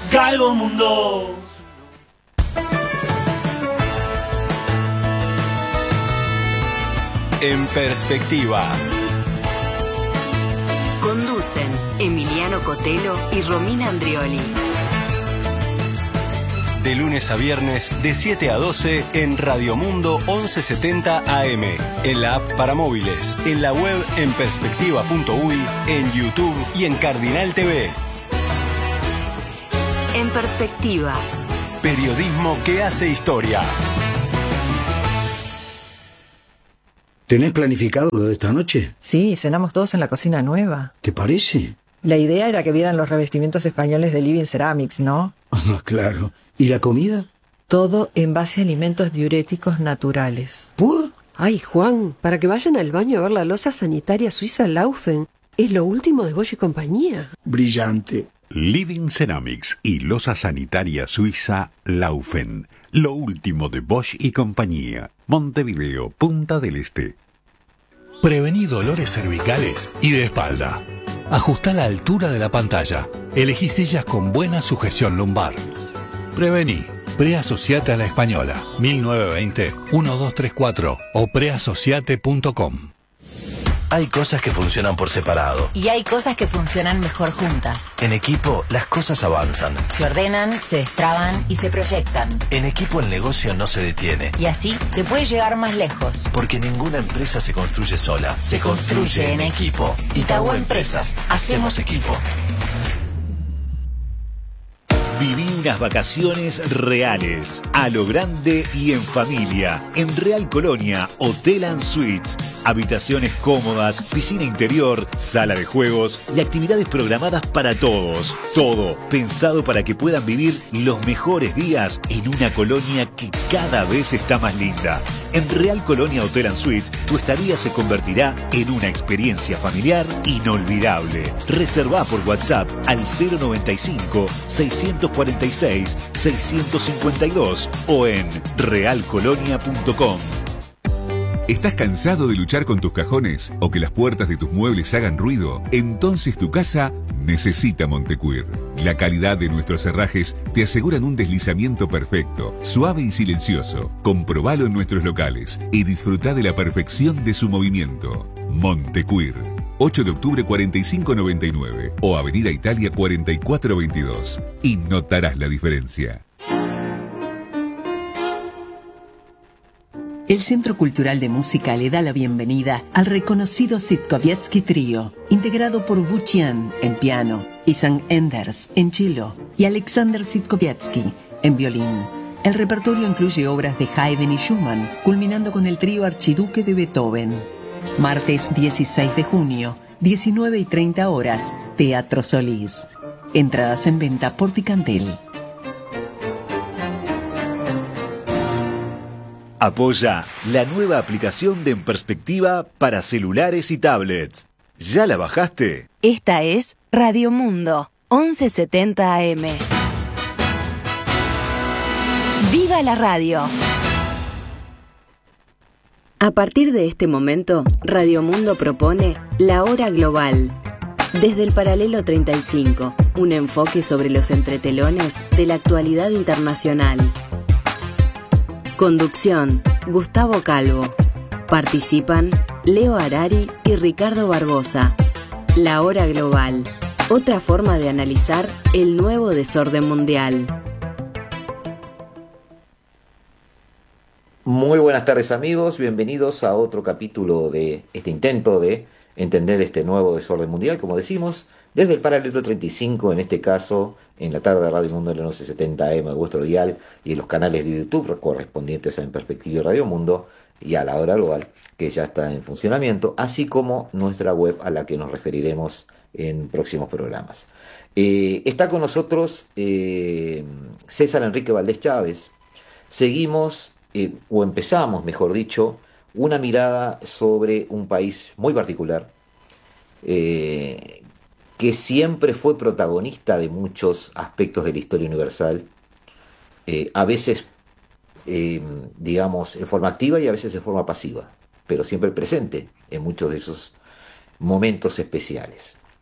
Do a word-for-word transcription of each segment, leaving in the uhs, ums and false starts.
Galgo Mundo. En perspectiva. Conducen Emiliano Cotelo y Romina Andrioli. De lunes a viernes, de siete a doce, en Radio Mundo once setenta A M, en la app para móviles, en la web en perspectiva punto uy, en YouTube y en Cardinal T V. En perspectiva. Periodismo que hace historia. ¿Tenés planificado lo de esta noche? Sí, cenamos todos en la cocina nueva. ¿Te parece? La idea era que vieran los revestimientos españoles de Living Ceramics, ¿no? Ah, claro. ¿Y la comida? Todo en base a alimentos diuréticos naturales. ¿Por? Ay, Juan, para que vayan al baño a ver la loza sanitaria suiza Laufen. Es lo último de Bosch y compañía. Brillante. Living Ceramics y loza sanitaria suiza Laufen. Lo último de Bosch y compañía. Montevideo, Punta del Este. Prevení dolores cervicales y de espalda. Ajustá la altura de la pantalla. Elegí sillas con buena sujeción lumbar. Prevení. Preasociate a la Española. mil novecientos veinte, doce treinta y cuatro o preasociate punto com. Hay cosas que funcionan por separado. Y hay cosas que funcionan mejor juntas. En equipo, las cosas avanzan. Se ordenan, se destraban y se proyectan. En equipo el negocio no se detiene. Y así se puede llegar más lejos. Porque ninguna empresa se construye sola. Se construye en equipo. Itaú Empresas. Hacemos equipo. Viví unas vacaciones reales, a lo grande y en familia, en Real Colonia, Hotel and Suites. Habitaciones cómodas, piscina interior, sala de juegos y actividades programadas para todos. Todo pensado para que puedan vivir los mejores días en una colonia que cada vez está más linda. En Real Colonia Hotel and Suites, tu estadía se convertirá en una experiencia familiar inolvidable. Reservá por WhatsApp al cero noventa y cinco, seiscientos cuarenta y seis, seiscientos cincuenta y dos o en real colonia punto com. ¿Estás cansado de luchar con tus cajones o que las puertas de tus muebles hagan ruido? Entonces tu casa necesita Montecuir. La calidad de nuestros herrajes te aseguran un deslizamiento perfecto, suave y silencioso. Comprobalo en nuestros locales y disfruta de la perfección de su movimiento. Montecuir. ocho de octubre cuarenta y cinco noventa y nueve o Avenida Italia cuarenta y cuatro veintidós. Y notarás la diferencia. El Centro Cultural de Música le da la bienvenida al reconocido Sitkowiecki Trío, integrado por Wu Qian en piano, Isan Enders en cello y Alexander Sitkowiecki en violín. El repertorio incluye obras de Haydn y Schumann, culminando con el trío Archiduque de Beethoven. Martes dieciséis de junio, diecinueve y treinta horas, Teatro Solís. Entradas en venta por Ticantel. Apoya la nueva aplicación de En Perspectiva para celulares y tablets. ¿Ya la bajaste? Esta es Radio Mundo, once setenta A M. ¡Viva la radio! A partir de este momento, Radio Mundo propone La Hora Global. Desde el paralelo treinta y cinco, un enfoque sobre los entretelones de la actualidad internacional. Conducción, Gustavo Calvo. Participan Leo Harari y Ricardo Barbosa. La Hora Global, otra forma de analizar el nuevo desorden mundial. Muy buenas tardes amigos, bienvenidos a otro capítulo de este intento de entender este nuevo desorden mundial, como decimos, desde el paralelo treinta y cinco, en este caso, en la tarde de Radio Mundo en el once setenta A M de vuestro dial y en los canales de YouTube correspondientes a En Perspectiva y Radio Mundo y a La Hora Global, que ya está en funcionamiento, así como nuestra web a la que nos referiremos en próximos programas. Eh, está con nosotros eh, César Enrique Valdés Chávez. Seguimos, eh, o empezamos, mejor dicho, una mirada sobre un país muy particular, eh, que siempre fue protagonista de muchos aspectos de la historia universal, eh, a veces, eh, digamos, en forma activa y a veces en forma pasiva, pero siempre presente en muchos de esos momentos especiales.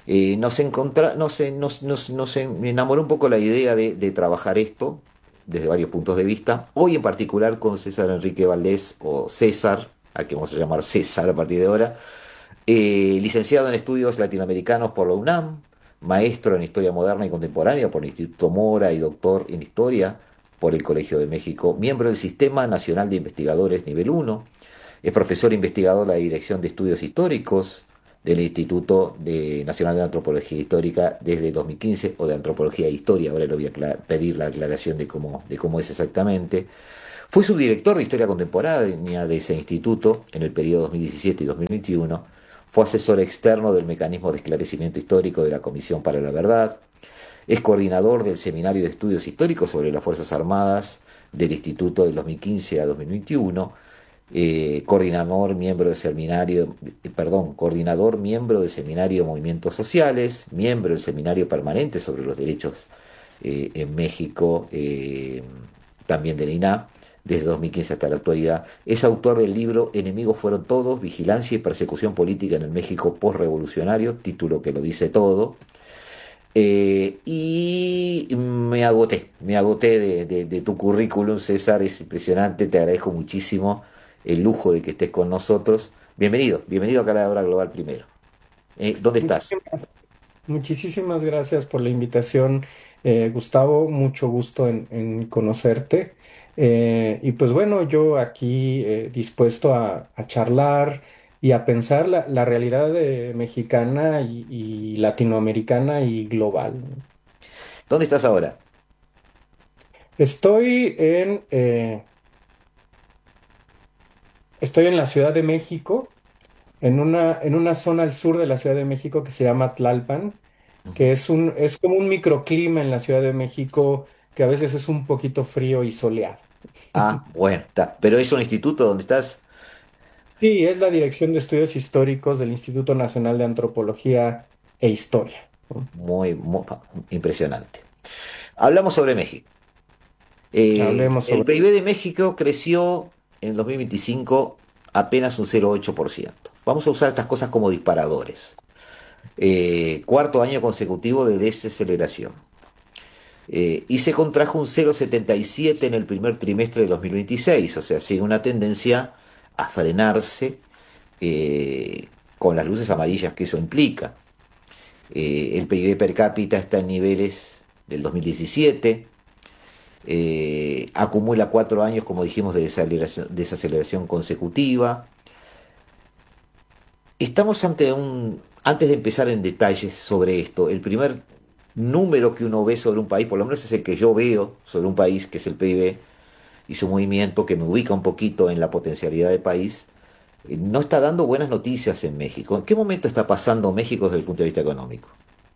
Eh, nos, encontra, nos, nos, nos, nos enamoró un poco la idea de, de trabajar esto desde varios puntos de vista. Hoy en particular con César Enrique Valdés, o César, a quien vamos a llamar César a partir de ahora, eh, licenciado en estudios latinoamericanos por la UNAM, maestro en Historia Moderna y Contemporánea por el Instituto Mora y doctor en Historia por el Colegio de México, miembro del Sistema Nacional de Investigadores Nivel uno, es profesor e investigador de la Dirección de Estudios Históricos del Instituto de Nacional de Antropología Histórica desde dos mil quince, o de Antropología e Historia, ahora le voy a pedir la aclaración de cómo, de cómo es exactamente. Fue subdirector de Historia Contemporánea de ese instituto en el periodo dos mil diecisiete y dos mil veintiuno, fue asesor externo del Mecanismo de Esclarecimiento Histórico de la Comisión para la Verdad, es coordinador del Seminario de Estudios Históricos sobre las Fuerzas Armadas del Instituto del dos mil quince a dos mil veintiuno, Eh, coordinador miembro del seminario, eh, perdón, coordinador miembro del Seminario de Movimientos Sociales, miembro del Seminario Permanente sobre los Derechos eh, en México, eh, también del I N A H, desde dos mil quince hasta la actualidad. Es autor del libro Enemigos fueron todos, vigilancia y persecución política en el México postrevolucionario, título que lo dice todo. Eh, y me agoté, me agoté de, de, de tu currículum, César, es impresionante, te agradezco muchísimo el lujo de que estés con nosotros. Bienvenido, bienvenido acá a la Hora Global primero. Eh, ¿Dónde estás? Muchísimas, muchísimas gracias por la invitación, eh, Gustavo, mucho gusto en, en conocerte. Eh, y pues bueno, yo aquí eh, dispuesto a, a charlar y a pensar la, la realidad eh, mexicana y, y latinoamericana y global. ¿Dónde estás ahora? Estoy en... eh, Estoy en la Ciudad de México, en una, en una zona al sur de la Ciudad de México que se llama Tlalpan, que es un, es como un microclima en la Ciudad de México que a veces es un poquito frío y soleado. Ah, bueno, está. ¿Pero es un instituto donde estás? Sí, es la Dirección de Estudios Históricos del Instituto Nacional de Antropología e Historia. Muy, muy impresionante. Hablamos sobre México. Eh, Hablemos el sobre... P I B de México creció en dos mil veinticinco apenas un cero coma ocho por ciento. Vamos a usar estas cosas como disparadores. Eh, cuarto año consecutivo de desaceleración. Eh, y se contrajo un cero coma setenta y siete en el primer trimestre de dos mil veintiséis, o sea, sigue una tendencia a frenarse eh, con las luces amarillas que eso implica. Eh, el P I B per cápita está en niveles del dos mil diecisiete. Eh, acumula cuatro años, como dijimos, de desaceleración, desaceleración consecutiva. Estamos ante un... Antes de empezar en detalles sobre esto, el primer número que uno ve sobre un país, por lo menos es el que yo veo sobre un país, que es el P I B y su movimiento, que me ubica un poquito en la potencialidad del país, eh, no está dando buenas noticias en México. ¿En qué momento está pasando México desde el punto de vista económico?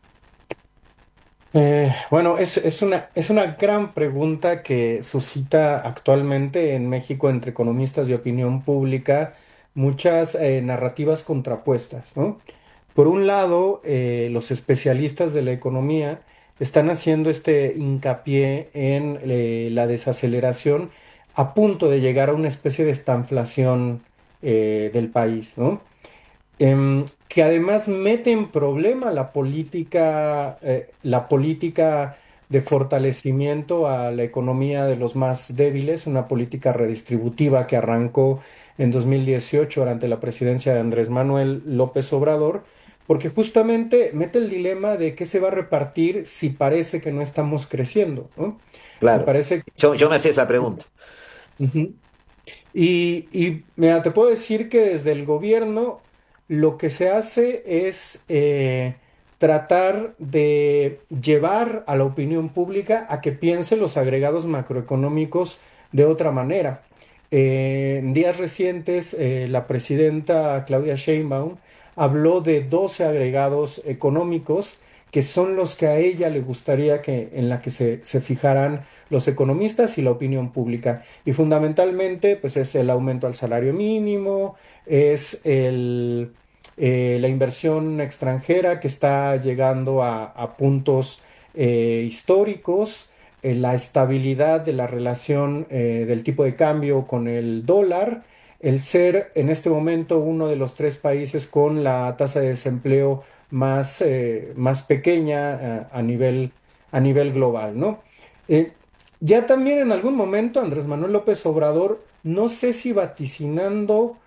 Eh, bueno, es, es una, es una gran pregunta que suscita actualmente en México entre economistas y opinión pública muchas eh, narrativas contrapuestas, ¿no? Por un lado, eh, los especialistas de la economía están haciendo este hincapié en eh, la desaceleración a punto de llegar a una especie de estanflación eh, del país, ¿no? Em, que además mete en problema la política, eh, la política de fortalecimiento a la economía de los más débiles, una política redistributiva que arrancó en dos mil dieciocho durante la presidencia de Andrés Manuel López Obrador, porque justamente mete el dilema de qué se va a repartir si parece que no estamos creciendo, ¿no? Claro, Me parece que... yo, yo me hacía esa pregunta. Uh-huh. Y, y mira, te puedo decir que desde el gobierno lo que se hace es eh, tratar de llevar a la opinión pública a que piense los agregados macroeconómicos de otra manera. Eh, en días recientes, eh, la presidenta Claudia Sheinbaum habló de doce agregados económicos que son los que a ella le gustaría que en la que se, se fijaran los economistas y la opinión pública. Y fundamentalmente, pues es el aumento al salario mínimo, es el, eh, la inversión extranjera que está llegando a, a puntos eh, históricos, eh, la estabilidad de la relación eh, del tipo de cambio con el dólar, el ser en este momento uno de los tres países con la tasa de desempleo más, eh, más pequeña a, a nivel, a nivel global, ¿no? Eh, ya también en algún momento Andrés Manuel López Obrador, no sé si vaticinando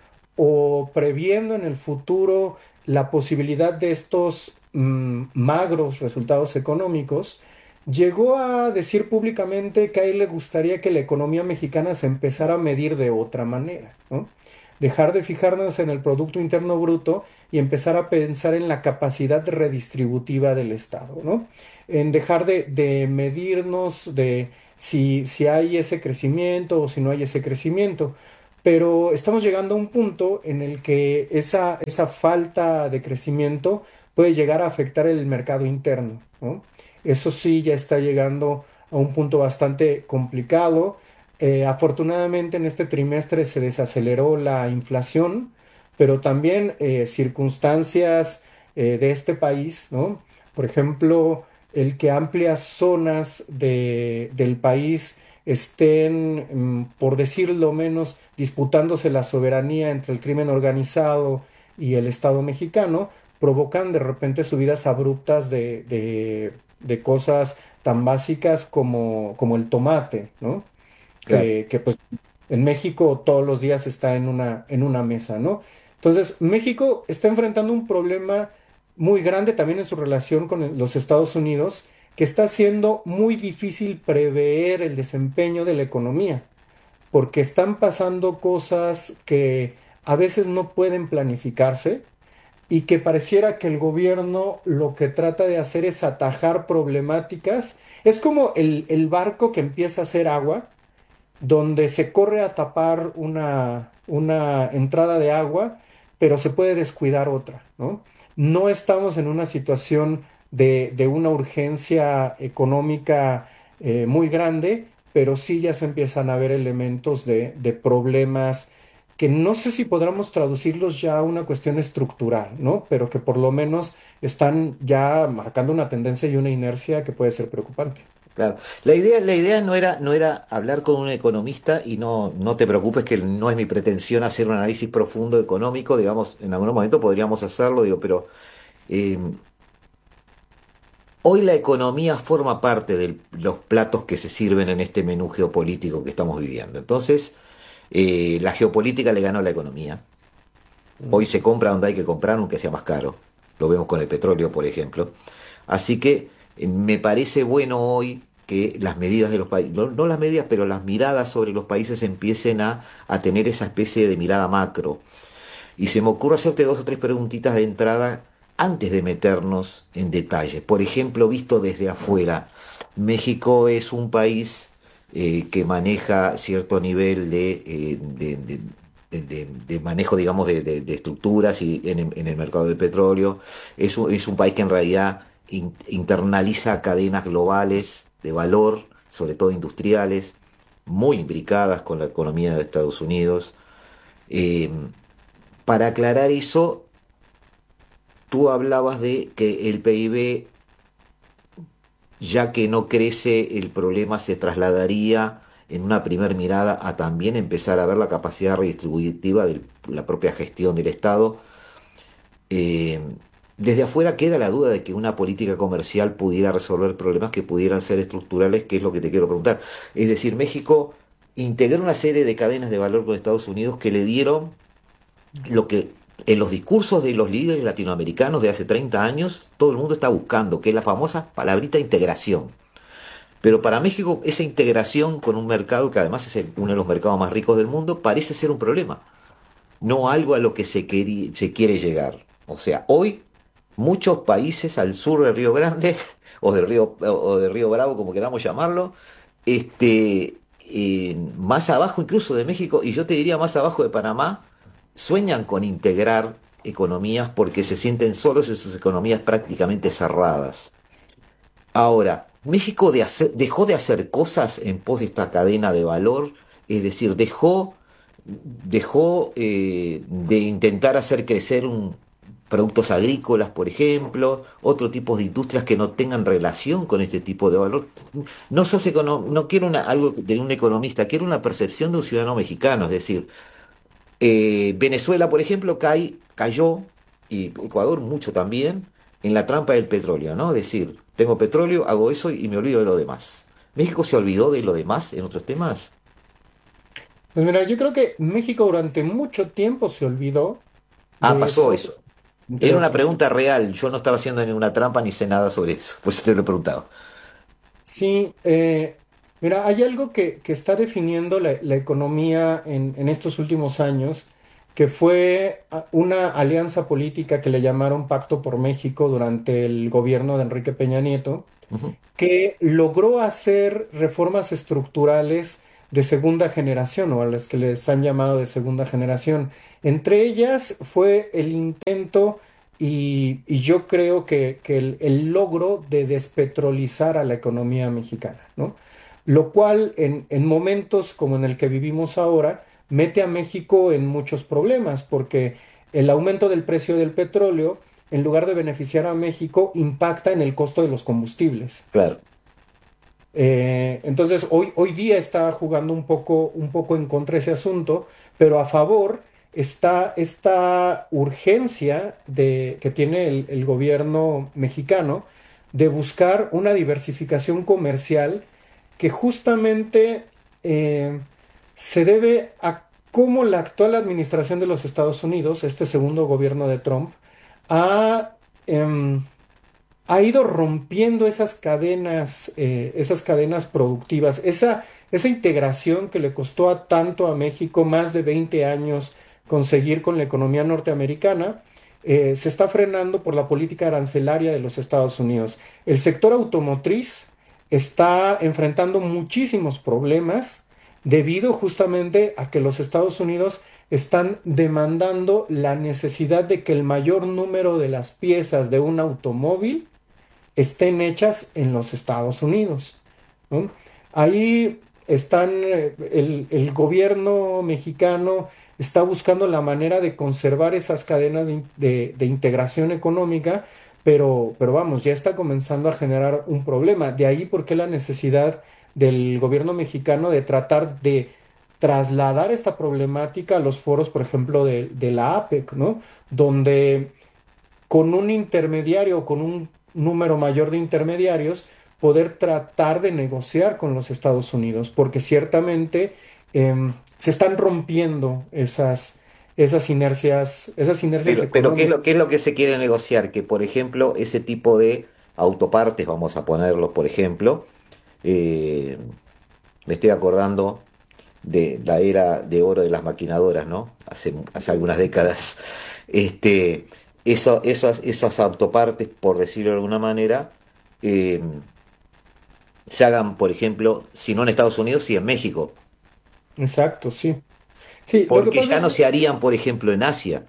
o previendo en el futuro la posibilidad de estos mm, magros resultados económicos, llegó a decir públicamente que a él le gustaría que la economía mexicana se empezara a medir de otra manera, ¿no? Dejar de fijarnos en el Producto Interno Bruto y empezar a pensar en la capacidad redistributiva del Estado, ¿no? En dejar de, de medirnos de si, si hay ese crecimiento o si no hay ese crecimiento. Pero estamos llegando a un punto en el que esa, esa falta de crecimiento puede llegar a afectar el mercado interno, ¿no? Eso sí ya está llegando a un punto bastante complicado. Eh, afortunadamente en este trimestre se desaceleró la inflación, pero también eh, circunstancias eh, de este país, ¿no? Por ejemplo, el que amplias zonas de, del país estén, mm, por decirlo menos, disputándose la soberanía entre el crimen organizado y el Estado mexicano, provocan de repente subidas abruptas de, de- de cosas tan básicas como, como el tomate, ¿no? Claro. Que, que, pues en México todos los días está en una, en una mesa, ¿no? Entonces, México está enfrentando un problema muy grande también en su relación con el- los Estados Unidos, que está haciendo muy difícil prever el desempeño de la economía, porque están pasando cosas que a veces no pueden planificarse y que pareciera que el gobierno lo que trata de hacer es atajar problemáticas. Es como el, el barco que empieza a hacer agua, donde se corre a tapar una, una entrada de agua, pero se puede descuidar otra, ¿no? No estamos en una situación de, de una urgencia económica eh, muy grande, pero sí ya se empiezan a ver elementos de, de problemas que no sé si podamos traducirlos ya a una cuestión estructural, ¿no? Pero que por lo menos están ya marcando una tendencia y una inercia que puede ser preocupante. Claro. La idea, la idea no era, no era hablar con un economista y no, no te preocupes que no es mi pretensión hacer un análisis profundo económico, digamos, en algún momento podríamos hacerlo, digo, pero eh, hoy la economía forma parte de los platos que se sirven en este menú geopolítico que estamos viviendo. Entonces, eh, la geopolítica le ganó a la economía. Hoy se compra donde hay que comprar, aunque sea más caro. Lo vemos con el petróleo, por ejemplo. Así que eh, me parece bueno hoy que las medidas de los países, no, no las medidas, pero las miradas sobre los países empiecen a, a tener esa especie de mirada macro. Y se me ocurre hacerte dos o tres preguntitas de entrada antes de meternos en detalles. Por ejemplo, visto desde afuera, México es un país eh, que maneja cierto nivel de, eh, de, de- de- de- de manejo, digamos, de, de- de estructuras y en, el en el mercado del petróleo. Es un, es un país que en realidad in- internaliza cadenas globales de valor, sobre todo industriales, muy imbricadas con la economía de Estados Unidos. Eh, para aclarar eso, tú hablabas de que el P I B, ya que no crece, el problema se trasladaría en una primer mirada a también empezar a ver la capacidad redistributiva de la propia gestión del Estado. Eh, Desde afuera queda la duda de que una política comercial pudiera resolver problemas que pudieran ser estructurales, que es lo que te quiero preguntar. Es decir, México integró una serie de cadenas de valor con Estados Unidos que le dieron lo que en los discursos de los líderes latinoamericanos de hace treinta años todo el mundo está buscando, que es la famosa palabrita integración. Pero para México esa integración con un mercado que además es el- uno de los mercados más ricos del mundo parece ser un problema, no algo a lo que se, queri- se quiere llegar. O sea, hoy muchos países al sur del Río Grande o del Río, o del Río Bravo, como queramos llamarlo, este, eh, más abajo incluso de México, y yo te diría más abajo de Panamá, sueñan con integrar economías porque se sienten solos en sus economías prácticamente cerradas. Ahora, México de hacer- dejó de hacer cosas en pos de esta cadena de valor, es decir, dejó, dejó eh, de intentar hacer crecer un, productos agrícolas, por ejemplo, otro tipo de industrias que no tengan relación con este tipo de valor. No sos econo- no quiero una- algo de un economista, quiero una percepción de un ciudadano mexicano, es decir, eh, Venezuela, por ejemplo, cae- cayó, y Ecuador mucho también, en la trampa del petróleo, ¿no? Es decir, tengo petróleo, hago eso y me olvido de lo demás. ¿México se olvidó de lo demás en otros temas? Pues mira, yo creo que México durante mucho tiempo se olvidó Ah, de pasó eso. eso. Era una pregunta real, yo no estaba haciendo ninguna trampa ni sé nada sobre eso, pues te lo he preguntado. Sí, eh, mira, hay algo que, que está definiendo la, la economía en, en estos últimos años, que fue a- una alianza política que le llamaron Pacto por México durante el gobierno de Enrique Peña Nieto, Ujú. que logró hacer reformas estructurales de segunda generación, o a las que les han llamado de segunda generación. Entre ellas fue el intento y, y yo creo que, que el, el logro de despetrolizar a la economía mexicana, ¿no? Lo cual en, en momentos como en el que vivimos ahora mete a México en muchos problemas, porque el aumento del precio del petróleo, en lugar de beneficiar a México, impacta en el costo de los combustibles. Claro. Eh, entonces, hoy, hoy día está jugando un poco, un poco en contra ese asunto, pero a favor está esta urgencia de, que tiene el, el gobierno mexicano de buscar una diversificación comercial que justamente eh, se debe a cómo la actual administración de los Estados Unidos, este segundo gobierno de Trump, ha... em, ha ido rompiendo esas cadenas, eh, esas cadenas productivas, esa, esa integración que le costó a tanto a México más de veinte años conseguir con la economía norteamericana, eh, se está frenando por la política arancelaria de los Estados Unidos. El sector automotriz está enfrentando muchísimos problemas debido justamente a que los Estados Unidos están demandando la necesidad de que el mayor número de las piezas de un automóvil estén hechas en los Estados Unidos, ¿no? Ahí están, eh, el, el gobierno mexicano está buscando la manera de conservar esas cadenas de, in- de- de integración económica, pero, pero vamos, ya está comenzando a generar un problema. De ahí por qué la necesidad del gobierno mexicano de tratar de trasladar esta problemática a los foros, por ejemplo, de, de la APEC, ¿no? Donde con un intermediario o con un número mayor de intermediarios, poder tratar de negociar con los Estados Unidos, porque ciertamente em, se están rompiendo esas, esas inercias, esas inercias Pero, pero ¿qué es económicas. lo, qué es lo que se quiere negociar? Que, por ejemplo, ese tipo de autopartes, vamos a ponerlos, por ejemplo, eh, me estoy acordando de la era de oro de las maquinadoras, ¿no? Hace, hace algunas décadas. Este, eso, esas, esas autopartes, por decirlo de alguna manera, eh, se hagan, por ejemplo, si no en Estados Unidos, sí en México. Exacto, sí. Sí, lo que Porque pasa ya es no que se harían, por ejemplo, en Asia.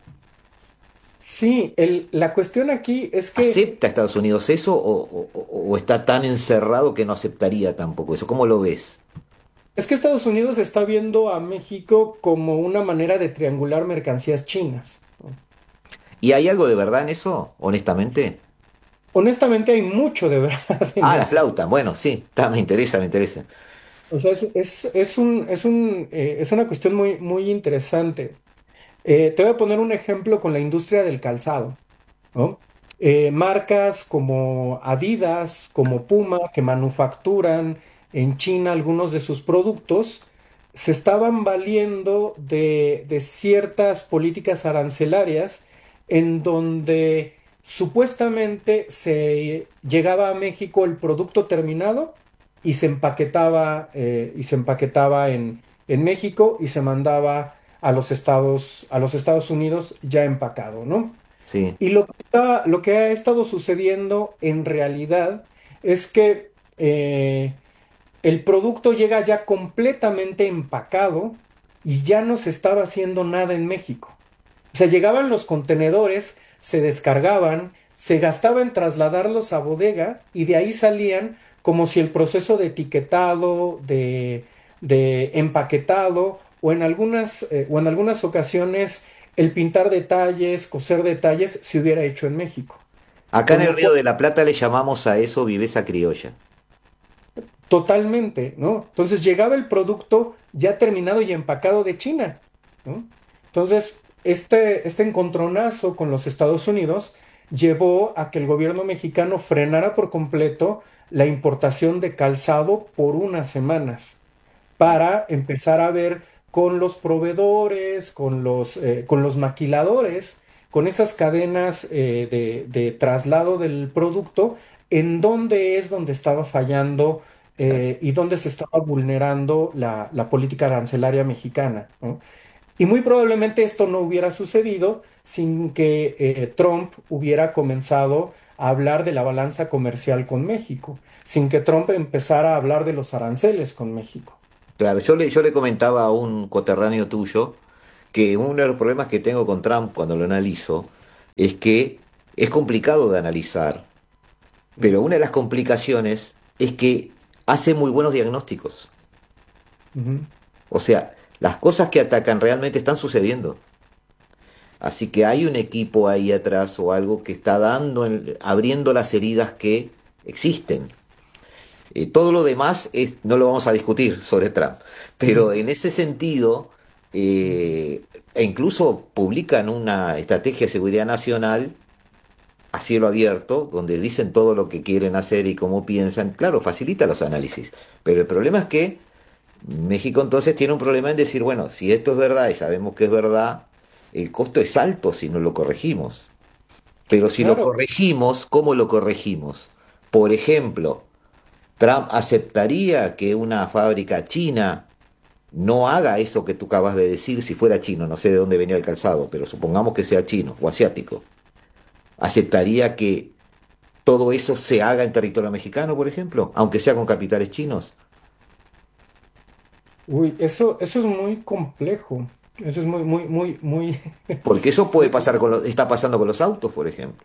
sí, el- la cuestión aquí es que ¿Acepta Estados Unidos eso o, o- o está tan encerrado que no aceptaría tampoco eso? ¿Cómo lo ves? es que Estados Unidos está viendo a México como una manera de triangular mercancías chinas. ¿Y hay algo de verdad en eso, honestamente? Honestamente, hay mucho de verdad en Ah, la eso. flauta. Bueno, sí, está, me interesa, me interesa. O sea, es, es, es un, es un, eh, es una cuestión muy, muy interesante. Eh, te voy a poner un ejemplo con la industria del calzado, ¿no? Eh, marcas como Adidas, como Puma, que manufacturan en China algunos de sus productos, se estaban valiendo de, de ciertas políticas arancelarias en donde supuestamente se llegaba a México el producto terminado y se empaquetaba, eh, y se empaquetaba en, en México y se mandaba a los Estados, a los Estados Unidos ya empacado, ¿no? Sí. Y lo que, está- lo que ha estado sucediendo en realidad es que eh, el producto llega ya completamente empacado y ya no se estaba haciendo nada en México. O sea, llegaban los contenedores, se descargaban, se gastaba en trasladarlos a bodega y de ahí salían como si el proceso de etiquetado, de, de empaquetado o en algunas, eh, o en algunas ocasiones el pintar detalles, coser detalles se hubiera hecho en México. Acá en Con el lo Río cual, de la Plata le llamamos a eso viveza criolla. totalmente, ¿no? Entonces llegaba el producto ya terminado y empacado de China, ¿no? Entonces, este, este encontronazo con los Estados Unidos llevó a que el gobierno mexicano frenara por completo la importación de calzado por unas semanas para empezar a ver con los proveedores, con los, eh, con los maquiladores, con esas cadenas eh, de, de traslado del producto, en dónde es donde estaba fallando eh, y dónde se estaba vulnerando la, la política arancelaria mexicana, ¿no? Y muy probablemente esto no hubiera sucedido sin que eh, Trump hubiera comenzado a hablar de la balanza comercial con México, sin que Trump empezara a hablar de los aranceles con México. Claro, yo le, yo le comentaba a un coterráneo tuyo que uno de los problemas que tengo con Trump cuando lo analizo es que es complicado de analizar, pero una de las complicaciones es que hace muy buenos diagnósticos. Ujú. O sea, las cosas que atacan realmente están sucediendo. Así que hay un equipo ahí atrás o algo que está dando, en- abriendo las heridas que existen. Eh, todo lo demás es, no lo vamos a discutir sobre Trump, pero en ese sentido, eh, e incluso publican una estrategia de seguridad nacional a cielo abierto, donde dicen todo lo que quieren hacer y cómo piensan. Claro, facilita los análisis, pero el problema es que México entonces tiene un problema en decir, bueno, si esto es verdad y sabemos que es verdad, el costo es alto si no lo corregimos. Pero si lo Claro. corregimos, ¿cómo lo corregimos? Por ejemplo, Trump aceptaría que una fábrica china no haga eso que tú acabas de decir si fuera chino, no sé de dónde venía el calzado, pero supongamos que sea chino o asiático. ¿Aceptaría que todo eso se haga en territorio mexicano, por ejemplo, aunque sea con capitales chinos? Uy, eso, eso es muy complejo. Eso es muy, muy, muy, muy. Porque eso puede pasar con lo- está pasando con los autos, por ejemplo.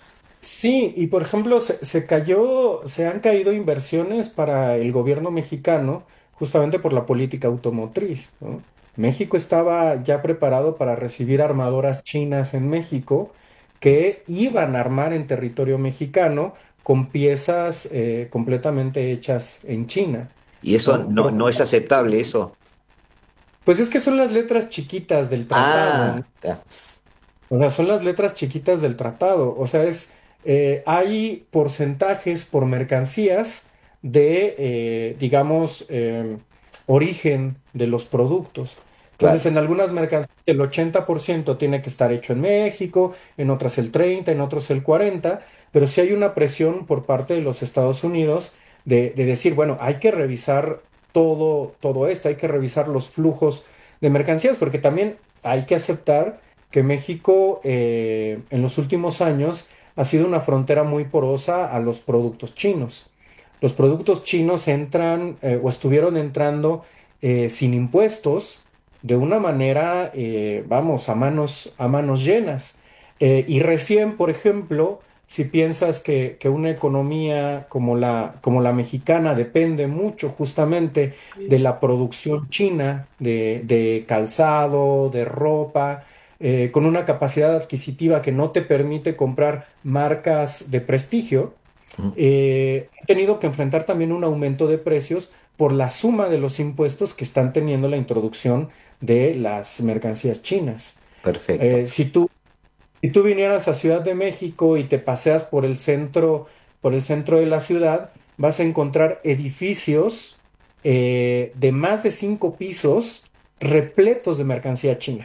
Sí, y por ejemplo, se, se cayó, se han caído inversiones para el gobierno mexicano justamente por la política automotriz, ¿no? México estaba ya preparado para recibir armadoras chinas en México que iban a armar en territorio mexicano con piezas eh, completamente hechas en China, Y eso ¿no? no, no es aceptable, eso. Pues es que son las letras chiquitas del tratado, Ah, ¿no? ya. O sea, son las letras chiquitas del tratado. O sea, es, eh, hay porcentajes por mercancías de, eh, digamos, eh, origen de los productos. Entonces, Claro. en algunas mercancías el ochenta por ciento tiene que estar hecho en México, en otras el treinta, en otros el cuarenta, pero sí hay una presión por parte de los Estados Unidos de, de decir, bueno, hay que revisar todo, todo esto, hay que revisar los flujos de mercancías, porque también hay que aceptar que México eh, en los últimos años ha sido una frontera muy porosa a los productos chinos. Los productos chinos entran eh, o estuvieron entrando eh, sin impuestos de una manera, eh, vamos, a manos, a manos llenas. Eh, y recién, por ejemplo, si piensas que, que una economía como la, como la mexicana depende mucho justamente de la producción china, de, de calzado, de ropa, eh, con una capacidad adquisitiva que no te permite comprar marcas de prestigio, Ujú. eh, ha tenido que enfrentar también un aumento de precios por la suma de los impuestos que están teniendo la introducción de las mercancías chinas. Perfecto. Eh, si tú, si tú vinieras a Ciudad de México y te paseas por el centro, por el centro de la ciudad, vas a encontrar edificios eh, de más de cinco pisos repletos de mercancía china,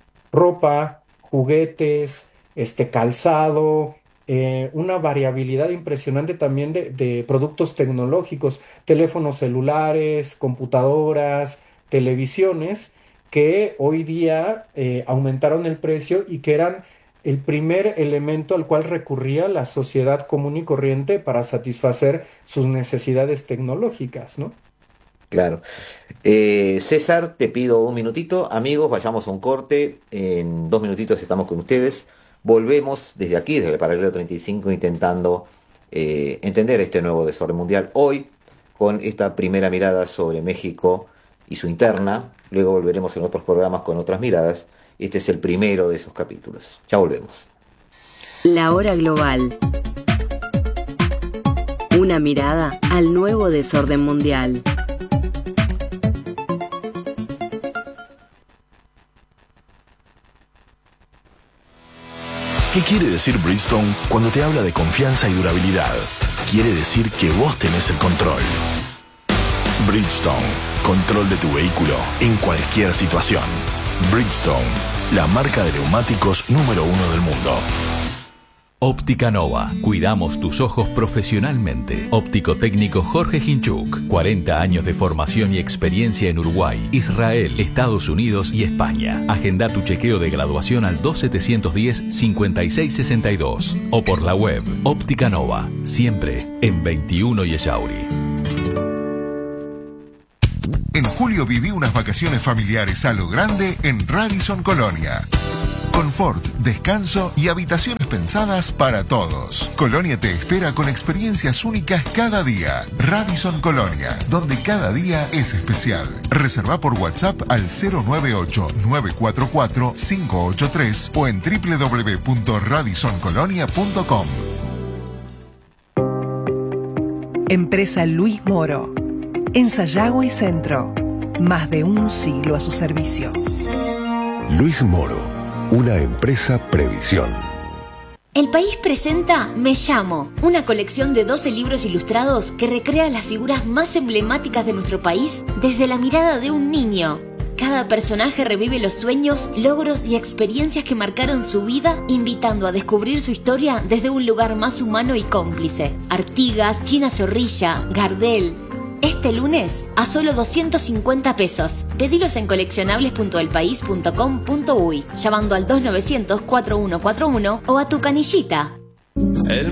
ropa, juguetes, este calzado, eh, una variabilidad impresionante también de, de productos tecnológicos, teléfonos celulares, computadoras, televisiones, que hoy día eh, aumentaron el precio y que eran el primer elemento al cual recurría la sociedad común y corriente para satisfacer sus necesidades tecnológicas, ¿no? Claro. Eh, César, te pido un minutito. Amigos, vayamos a un corte. En dos minutitos estamos con ustedes. Volvemos desde aquí, desde el paralelo treinta y cinco, intentando eh, entender este nuevo desorden mundial. Hoy, con esta primera mirada sobre México y su interna. Luego volveremos en otros programas con otras miradas. Este es el primero de esos capítulos. Ya volvemos. La hora global. Una mirada al nuevo desorden mundial. ¿Qué quiere decir Bridgestone cuando te habla de confianza y durabilidad? Quiere decir que vos tenés el control. Bridgestone, control de tu vehículo en cualquier situación. Bridgestone, la marca de neumáticos número uno del mundo. Óptica Nova. Cuidamos tus ojos profesionalmente. Óptico técnico Jorge Hinchuk. cuarenta años de formación y experiencia en Uruguay, Israel, Estados Unidos y España. Agenda tu chequeo de graduación al dos setecientos diez, cincuenta y seis sesenta y dos o por la web. Óptica Nova. Siempre en veintiuno y Echauri. En julio viví unas vacaciones familiares a lo grande en Radisson Colonia. Confort, descanso y habitaciones pensadas para todos. Colonia te espera con experiencias únicas cada día. Radisson Colonia, donde cada día es especial. Reserva por WhatsApp al cero nueve ocho, nueve cuatro cuatro, cinco ocho tres o en doble u doble u doble u punto radisson colonia punto com. Empresa Luis Moro. En Sayago y Centro. Más de un siglo a su servicio. Luis Moro, una empresa Previsión. El País presenta Me Llamo, una colección de doce libros ilustrados que recrea las figuras más emblemáticas de nuestro país desde la mirada de un niño. Cada personaje revive los sueños, logros y experiencias que marcaron su vida, invitando a descubrir su historia desde un lugar más humano y cómplice. Artigas, China Zorrilla, Gardel. Este lunes, a solo doscientos cincuenta pesos. Pedilos en coleccionables punto el país punto com punto uy, llamando al dos novecientos, cuatro uno cuatro uno o a tu canillita. El